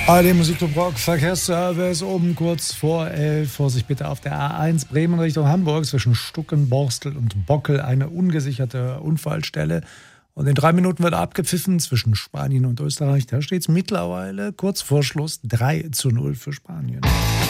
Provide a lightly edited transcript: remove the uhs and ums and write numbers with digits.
ARD Musikclub Rock, Verkehrsservice um kurz vor 11. Vorsicht bitte auf der A1 Bremen Richtung Hamburg zwischen Stuckenborstel und Bockel eine ungesicherte Unfallstelle. Und in 3 Minuten wird abgepfiffen zwischen Spanien und Österreich. Da steht es mittlerweile kurz vor Schluss 3:0 für Spanien.